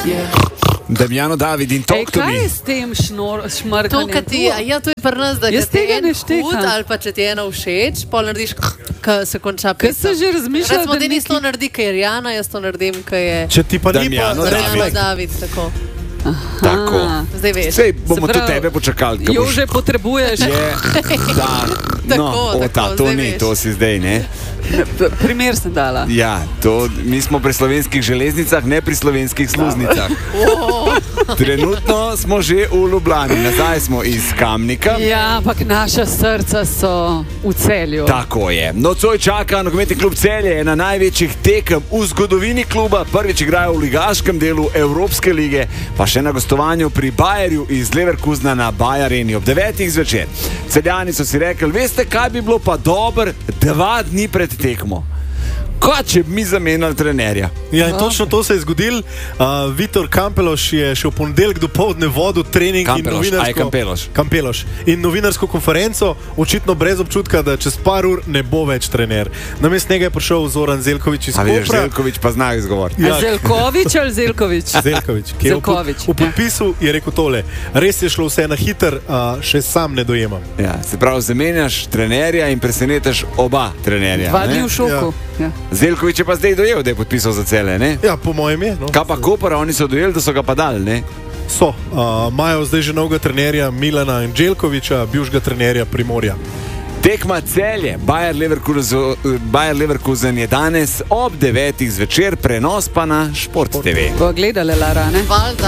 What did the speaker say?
Damjano David in Talk to Kaj me. je s tem šmrkanjem? To, kad ti, to je pri nas, da Jaz ti tega je ne en štekam. hud ali pa če ti je ena všeč, pol narediš, ko se konča Kaj pesem. se že razmišlja, Recimo, da Denis neki- to naredi, kaj je Rijana, jaz to naredim, kaj je Če ti pa ni pa Damjano Rijana David, tako. Tako. Zdaj veš. Sej bomo Se tudi pravi, tebe počakali. ko boš- Jože potrebuješ. Je, da, Tako, tako, to zdaj ni, veš. to si zdaj, ne? Primer sem dala. Ja, mi smo pri slovenskih železnicah, ne pri slovenskih sluznicah. Trenutno smo že v Ljubljani, nazaj smo iz Kamnika. Ja, ampak naša srca so v Celju. Tako je. Nocoj čaka nogometni klub Celje, ena največjih tekem v zgodovini kluba. Prvič igrajo v ligaškem delu Evropske lige, pa še na gostovanju pri Bayerju iz Leverkusena na Bayer Areni ob 9. zvečer. Celjani so si rekli, veste, kaj bi bilo pa dobro 2 dni pred tekmo. Kaj, če bi mi zamenjali trenerja? Ja, in točno to se je zgodilo. Vitor Kampeloš je še v ponedeljek dopoldne vodil trening Kampeloš, in novinarsko Kampeloš. In novinarsko konferenco, očitno brez občutka, da čez par ur ne bo več trener. Namesto njega je prišel Zoran Zeljković iz A veš, Kopra. Zeljković pa zna izgovoriti. Ja. Zelkovič ali Zelkovič? Zeljković, ki je Zeljković, v podpisu je rekel tole: res je šlo vse na hiter, še sam ne dojemam. Ja, se pravi, zamenjaš trenerja in presenetiš oba trenerja. 2 ne? dni v šoku. Ja. Zeljković je pa zdaj dojel, da je podpisal za Celje, ne? Ja, po mojem je. No. Kaj pa Koper, oni so dojeli, da so ga pa dali, ne? So, imajo zdaj že novega trenerja Milana Anđelkovića, bivšega trenerja Primorja. Tekma Celje, Bayer Leverkusen je danes ob 9. zvečer, prenos pa na Šport TV. Bo gledala, Lara, ne? Valjda.